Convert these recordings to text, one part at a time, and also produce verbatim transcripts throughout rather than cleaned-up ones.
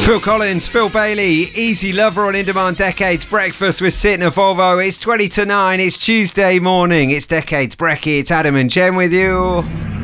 Phil Collins, Phil Bailey, Easy Lover on In Demand Decades Breakfast with Sid and Volvo. It's twenty to nine, it's Tuesday morning, it's Decades Brekkie, it's Adam and Jen with you.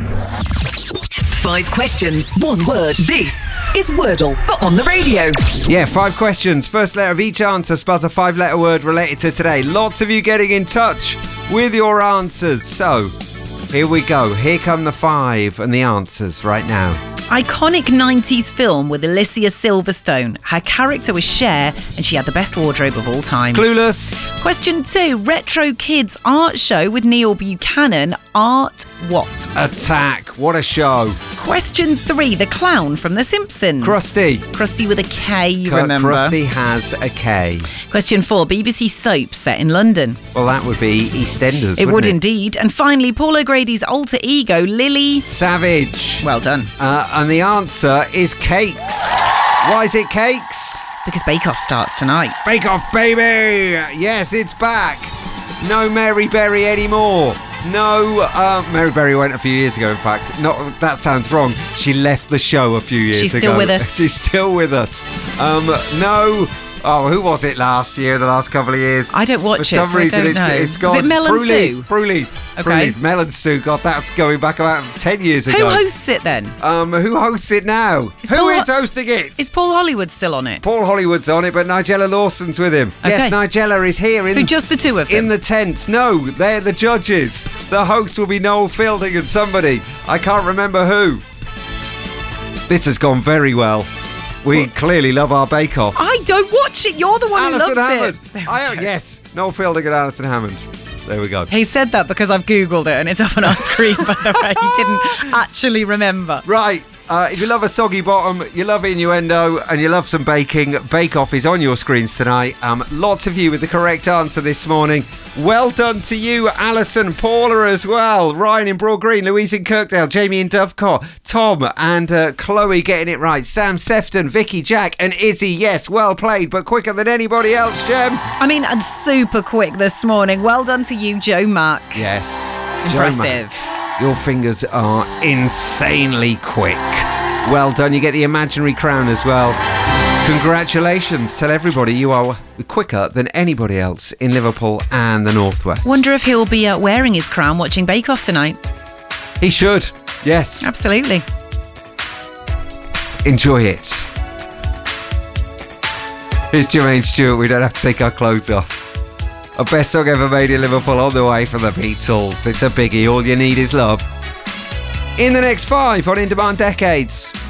Five questions, one word. This is Wordle, but on the radio. Yeah, five questions. First letter of each answer spells a five-letter word related to today. Lots of you getting in touch with your answers. So, here we go. Here come the five and the answers right now. Iconic nineties film with Alicia Silverstone. Her character was Cher and she had the best wardrobe of all time. Clueless. Question two. Retro Kids art show with Neil Buchanan. Art what? Attack. What a show. Question three. The clown from The Simpsons. Krusty. Krusty with a K, you K- remember? Krusty has a K. Question four. B B C soap set in London. Well, that would be EastEnders, It would it? indeed. And finally, Paul O'Grady's alter ego, Lily Savage. Well done. Uh, and the answer is cakes. Why is it cakes? Because Bake Off starts tonight. Bake Off, baby! Yes, it's back. No Mary Berry anymore. No, uh, Mary Berry went a few years ago, in fact. Not, that sounds wrong. She left the show a few years ago. She's still with us. She's still with us. Um, no... Oh, who was it last year, the last couple of years? I don't watch For it, some so I reason don't it's, know. it's gone. Is it Mel and Sue? Brewleaf. Okay. Brewleaf. Mel and Sue. God, that's going back about ten years ago. Who hosts it then? Um, who hosts it now? Is Who Paul- is hosting it? Is Paul Hollywood still on it? Paul Hollywood's on it, but Nigella Lawson's with him. Okay. Yes, Nigella is here. In, So just the two of them? in the tent. No, they're the judges. The host will be Noel Fielding and somebody. I can't remember who. This has gone very well. We what? clearly love our Bake Off. I don't watch it. You're the one Alison who loves Hammond. it. There I, we go. yes, Noel Fielding and Alison Hammond. There we go. He said that because I've Googled it and it's up on our screen, by the way. He didn't actually remember. Right. Uh, if you love a soggy bottom, you love innuendo, and you love some baking, Bake Off is on your screens tonight. Um, lots of you with the correct answer this morning. Well done to you, Alison, Paula as well, Ryan in Broad Green, Louise in Kirkdale, Jamie in Dovecot, Tom and uh, Chloe getting it right, Sam Sefton, Vicky, Jack and Izzy. Yes, well played, but quicker than anybody else, Jem. I mean, and super quick this morning. Well done to you, Joe Mack. Yes. Impressive. Joe, your fingers are insanely quick. Well done. You get the imaginary crown as well. Congratulations. Tell everybody you are quicker than anybody else in Liverpool and the Northwest. Wonder if he'll be uh, wearing his crown watching Bake Off tonight. He should. Yes. Absolutely. Enjoy it. Here's Jermaine Stewart. We don't have to take our clothes off. A best song ever made in Liverpool on the way from the Beatles. It's a biggie. All you need is love. In the next five on In Demand Decades.